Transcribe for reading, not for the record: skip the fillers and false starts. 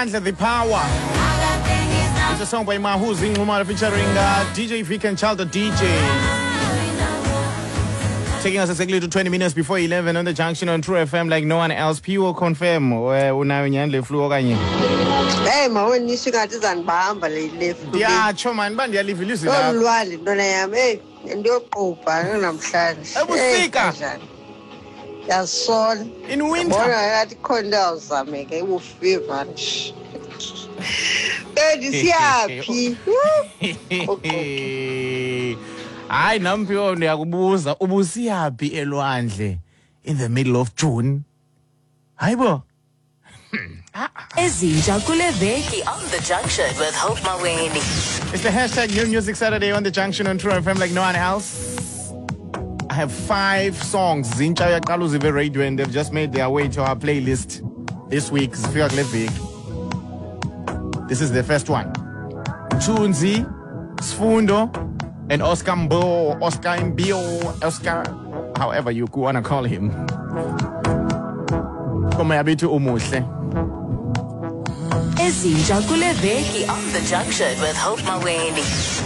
Elwandle, The Power. It's a song by Mahuzi Ngumara featuring DJ Vic and Child DJ. Taking us exactly to 20 minutes before 11 on the junction on True FM like no one else. P will confirm unayo nyandle flu okanye. Hey mawoni nisingathi zanibamba le flu. Yeah, choma nibandi yalivilisi la. Olwali ntona yami hey ndiyoqupha namhlanje. Ebusika. Yasona. In winter. Bona ngathi khona uzameke ubufever nje. Siyaphi. Hayi namphiwo ndiyakubuza ubusiyaphi elwandle in the middle of June. Hayibo. Ezinja kule veki on the junction with Hope Maweni. It's the hashtag New Music Saturday on the junction on True FM like no one else. I have 5 songs Zincha yaqala uzive radio and they've just made their way to our playlist this week. Zifika kule veki. This is the first one. Tunzi, Sfundo, and Oscar Mbo, Oscar Mbio, Oscar, however you want to call him. Come yabithi umuhle. Ezinja kule veki on the junction with Hope Maweni.